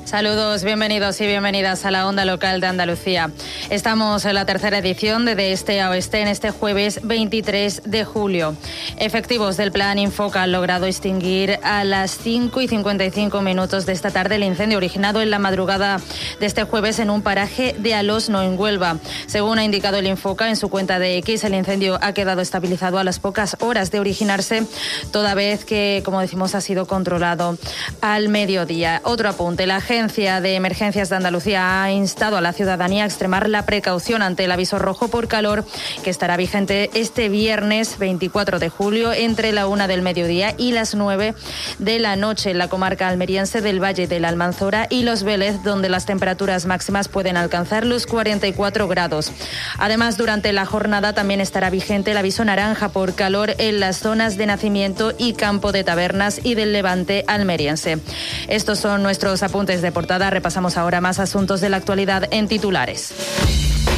Saludos, bienvenidos y bienvenidas a la Onda Local de Andalucía. Estamos en la tercera edición de Este a Oeste en este jueves 23 de julio. Efectivos del Plan Infoca han logrado extinguir a las 5:55 de esta tarde el incendio originado en la madrugada de este jueves en un paraje de Alosno, en Huelva. Según ha indicado el Infoca en su cuenta de X, el incendio ha quedado estabilizado a las pocas horas de originarse, toda vez que, como decimos, ha sido controlado al mediodía. Otro apunte, la Agencia de Emergencias de Andalucía ha instado a la ciudadanía a extremar la precaución ante el aviso rojo por calor que estará vigente este viernes 24 de julio entre la 1 del mediodía y las 9 de la noche en la comarca almeriense del Valle de la Almanzora y Los Vélez, donde las temperaturas máximas pueden alcanzar los 44 grados. Además, durante la jornada también estará vigente el aviso naranja por calor en las zonas de Nacimiento y Campo de Tabernas y del Levante almeriense. Estos son nuestros apuntes de portada. Repasamos ahora más asuntos de la actualidad en titulares.